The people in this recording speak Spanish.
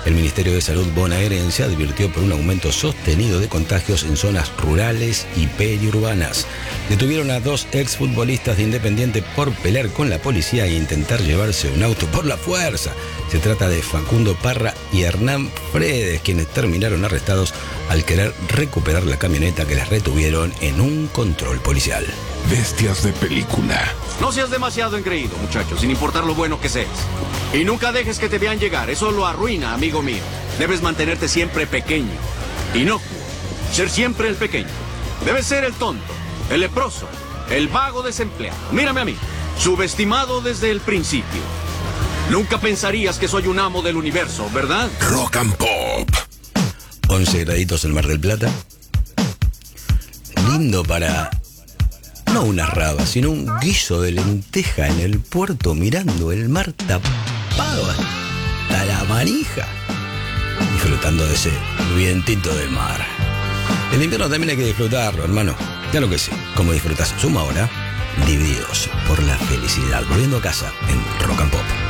El Ministerio de Salud bonaerense advirtió por un aumento sostenido de contagios en zonas rurales y periurbanas. Detuvieron a 2 exfutbolistas de Independiente por pelear con la policía e intentar llevarse un auto por la fuerza. Se trata de Facundo Parra y Hernán Fredes, quienes terminaron arrestados al querer recuperar la camioneta que les retuvieron en un control policial. Bestias de película. No seas demasiado engreído, muchacho, sin importar lo bueno que seas. Y nunca dejes que te vean llegar, eso lo arruina, amigo mío. Debes mantenerte siempre pequeño, inocuo, ser siempre el pequeño. Debes ser el tonto, el leproso, el vago desempleado. Mírame a mí, subestimado desde el principio. Nunca pensarías que soy un amo del universo, ¿verdad? Rock and Pop. 11 graditos en Mar del Plata. Lindo para, no una raba, sino un guiso de lenteja en el puerto mirando el mar tapado hasta la manija. Disfrutando de ese vientito del mar. El invierno también hay que disfrutarlo, hermano. Claro que sí. Como disfrutas Suma ahora, divididos por la felicidad. Volviendo a casa en Rock and Pop.